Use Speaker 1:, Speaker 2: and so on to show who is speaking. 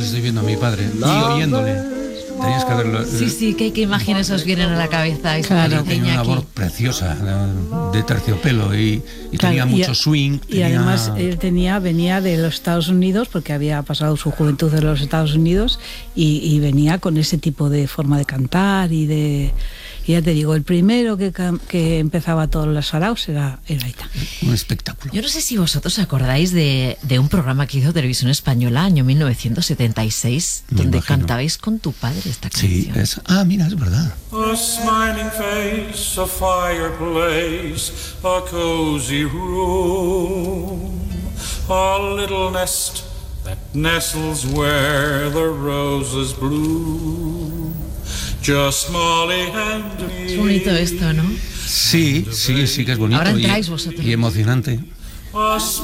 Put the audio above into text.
Speaker 1: estoy viendo a mi padre y oyéndole. Tenías que verlo.
Speaker 2: Sí, ¿qué imágenes os vienen a la cabeza?
Speaker 1: Claro, tenía una voz preciosa, de terciopelo y tenía mucho swing.
Speaker 3: Y además él venía de los Estados Unidos, porque había pasado su juventud en los Estados Unidos, y venía con ese tipo de forma de cantar y ya te digo, el primero que empezaba todos los saraos era Aitán.
Speaker 1: Un espectáculo.
Speaker 2: Yo no sé si vosotros acordáis de un programa que hizo Televisión Española, año 1976, donde cantabais con tu padre esta canción.
Speaker 1: Sí, mira, es verdad.
Speaker 4: A smiling face, a fireplace, a cozy room, a little nest that nestles where the roses bloom. Just Molly and me.
Speaker 2: Es bonito esto, ¿no?
Speaker 1: Sí, que es bonito.
Speaker 2: Ahora entráis vosotros.
Speaker 1: Y emocionante.